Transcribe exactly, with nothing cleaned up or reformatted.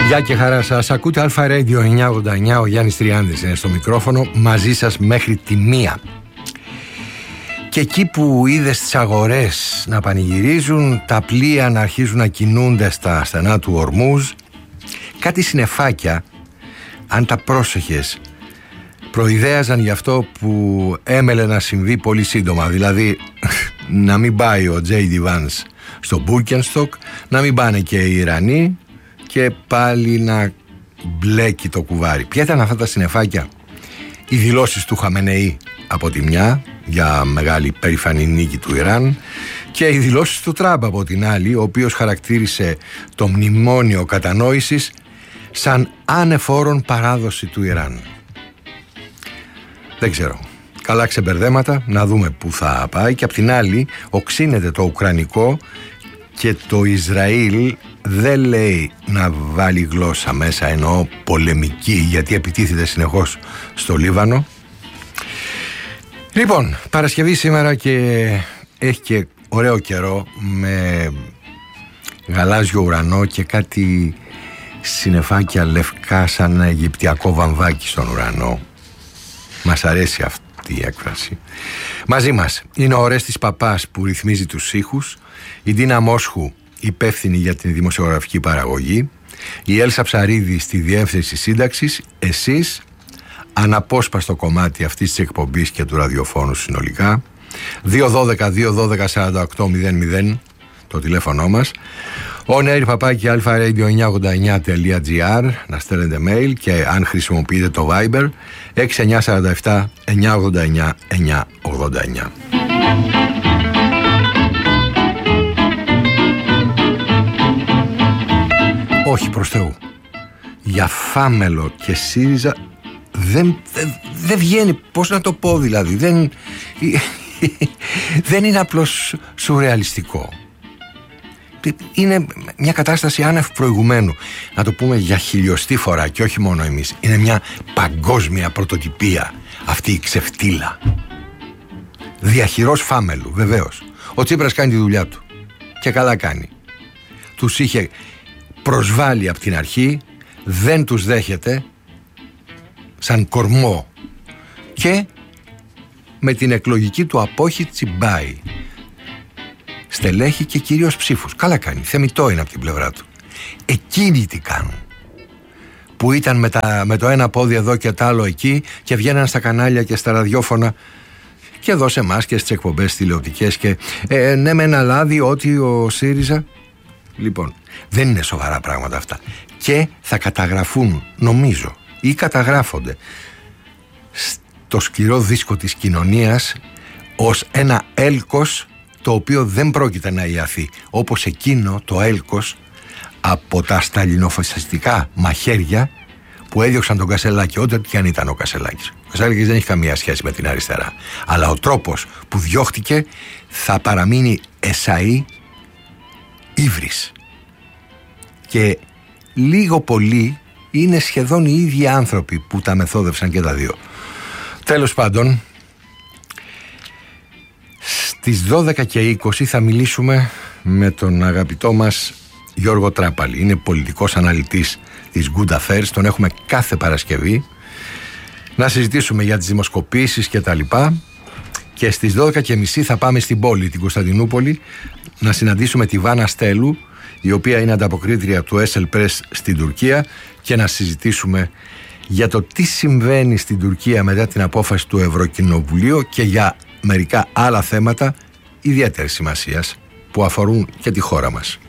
Γεια και χαρά σας. Ακούτε Αλφα Radio εννιακόσια ογδόντα εννιά. Ο Γιάννης Τριάντης είναι στο μικρόφωνο, μαζί σας μέχρι τη μία. Και εκεί που είδες τις αγορές να πανηγυρίζουν, τα πλοία να αρχίζουν να κινούνται στα στενά του Ορμούζ, κάτι συννεφάκια, αν τα πρόσεχες, προειδέαζαν γι' αυτό που έμελε να συμβεί πολύ σύντομα. Δηλαδή να μην πάει ο τζέι ντι Vance στο Birkenstock, να μην πάνε και οι Ιρανοί και πάλι να μπλέκει το κουβάρι. Ποια ήταν αυτά τα συννεφάκια? Οι δηλώσεις του Χαμενεή από τη μια για μεγάλη περήφανη νίκη του Ιράν και οι δηλώσεις του Τραμπ από την άλλη, ο οποίος χαρακτήρισε το μνημόνιο κατανόησης σαν ανεφόρον παράδοση του Ιράν. Δεν ξέρω. Καλά ξεμπερδέματα, να δούμε πού θα πάει. Και απ' την άλλη οξύνεται το ουκρανικό και το Ισραήλ δεν λέει να βάλει γλώσσα μέσα, εννοώ πολεμική, γιατί επιτίθεται συνεχώς στο Λίβανο. Λοιπόν, Παρασκευή σήμερα και έχει και ωραίο καιρό με γαλάζιο ουρανό και κάτι συννεφάκια λευκά σαν αιγυπτιακό βαμβάκι στον ουρανό. Μας αρέσει αυτή η έκφραση. Μαζί μας είναι ο Ορέστης Παπάς που ρυθμίζει τους ήχους, η Ντίνα Μόσχου υπεύθυνη για την δημοσιογραφική παραγωγή, η Έλσα Ψαρίδη στη διεύθυνση σύνταξης, εσείς αναπόσπαστο κομμάτι αυτής της εκπομπής και του ραδιοφώνου συνολικά. Δύο δώδεκα δύο δώδεκα σαράντα οκτώ μηδέν μηδέν το τηλέφωνο μας. On air παπάκι αλφα radio εννιακόσια ογδόντα εννιά τελεία τζι άρ, να στέλνετε mail, και αν χρησιμοποιείτε το Viber έξι εννιά τέσσερα επτά εννιακόσια ογδόντα εννιά εννιακόσια ογδόντα εννιά. Όχι, προς Θεού, για Φάμελο και ΣΥΡΙΖΑ δεν, δεν, δεν βγαίνει, πώς να το πω δηλαδή, δεν, δεν είναι απλώς σουρεαλιστικό. Είναι μια κατάσταση άνευ προηγουμένου. Να το πούμε για χιλιοστή φορά και όχι μόνο εμείς. Είναι μια παγκόσμια πρωτοτυπία αυτή η ξεφτύλα. Διαχειρός Φάμελου, βεβαίως. Ο Τσίπρας κάνει τη δουλειά του και καλά κάνει. Τους είχε προσβάλει από την αρχή, δεν τους δέχεται σαν κορμό και με την εκλογική του απόχη τσιμπάει στελέχη και κυρίως ψήφους. Καλά κάνει, θεμιτό είναι από την πλευρά του. Εκείνοι τι κάνουν, που ήταν με, τα, με το ένα πόδι εδώ και το άλλο εκεί και βγαίναν στα κανάλια και στα ραδιόφωνα και εδώ σε εμάς και στις εκπομπές τηλεοπτικές και ε, ναι με ένα λάδι ότι ο ΣΥΡΙΖΑ. Λοιπόν, δεν είναι σοβαρά πράγματα αυτά και θα καταγραφούν, νομίζω, ή καταγράφονται στο σκληρό δίσκο της κοινωνίας ως ένα έλκος το οποίο δεν πρόκειται να ιαθεί, όπως εκείνο το έλκος από τα σταλινοφασιστικά μαχαίρια που έδιωξαν τον Κασελάκη, ό,τι και αν ήταν ο Κασελάκης. Ο Κασελάκης δεν έχει καμία σχέση με την αριστερά, αλλά ο τρόπος που διώχτηκε θα παραμείνει εσαΐ ύβρις. Και λίγο πολύ είναι σχεδόν οι ίδιοι άνθρωποι που τα μεθόδευσαν και τα δύο. Τέλος πάντων, στις δώδεκα και είκοσι θα μιλήσουμε με τον αγαπητό μας Γιώργο Τράπαλη. Είναι πολιτικός αναλυτής της Good Affairs, τον έχουμε κάθε Παρασκευή. Να συζητήσουμε για τις δημοσκοπήσεις και τα λοιπά. Και στις δώδεκα και μισή θα πάμε στην πόλη, την Κωνσταντινούπολη, να συναντήσουμε τη Βάνα Στέλου, η οποία είναι ανταποκρίτρια του Έσελ Πρες στην Τουρκία, και να συζητήσουμε για το τι συμβαίνει στην Τουρκία μετά την απόφαση του Ευρωκοινοβουλίου και για μερικά άλλα θέματα ιδιαίτερης σημασίας που αφορούν και τη χώρα μας.